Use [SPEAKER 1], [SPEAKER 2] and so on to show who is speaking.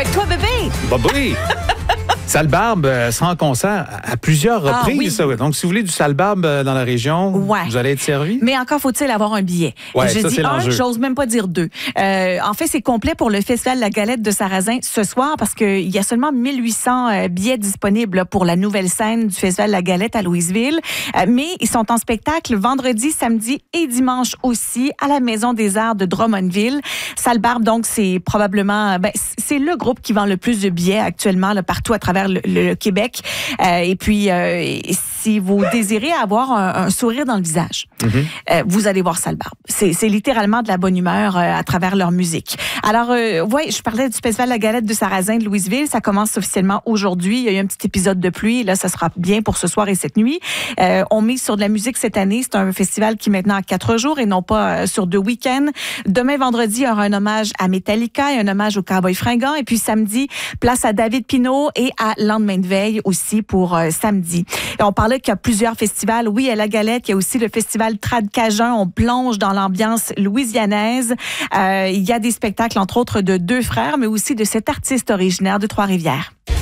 [SPEAKER 1] avec toi, bébé.
[SPEAKER 2] Bah oui. Sale Barbe sera en concert à plusieurs reprises.
[SPEAKER 1] Oui.
[SPEAKER 2] Donc, si vous voulez du Sale Barbe dans la région, vous allez être servi.
[SPEAKER 1] Mais encore faut-il avoir un billet.
[SPEAKER 2] Ouais,
[SPEAKER 1] je
[SPEAKER 2] ça,
[SPEAKER 1] dis
[SPEAKER 2] c'est l'enjeu.
[SPEAKER 1] j'ose même pas dire 2. En fait, c'est complet pour le Festival La Galette de Sarrazin ce soir parce qu'il y a seulement 1800 billets disponibles là, pour la nouvelle scène du Festival La Galette à Louisville. Mais ils sont en spectacle vendredi, samedi et dimanche aussi à la Maison des Arts de Drummondville. Sale Barbe, donc, c'est probablement... c'est le groupe qui vend le plus de billets actuellement là, partout à travers le Québec. Et puis, si vous désirez avoir un sourire dans le visage, vous allez voir Sale Barbe. C'est littéralement de la bonne humeur à travers leur musique. Alors, je parlais du Festival La Galette de Sarrazin de Louisville. Ça commence officiellement aujourd'hui. Il y a eu un petit épisode de pluie. Là, ça sera bien pour ce soir et cette nuit. On mise sur de la musique cette année. C'est un festival qui est maintenant à 4 jours et non pas sur 2 week-ends. Demain, vendredi, il y aura un hommage à Metallica et un hommage aux Cowboys Fringants. Et puis samedi, place à David Pinault et à Lendemain de veille aussi pour samedi. Et on parlait qu'il y a plusieurs festivals. Oui, à La Galette, il y a aussi le festival Trad Cajun. On plonge dans l'ambiance louisianaise. Il y a des spectacles, entre autres, de 2 frères, mais aussi de cet artiste originaire de Trois-Rivières.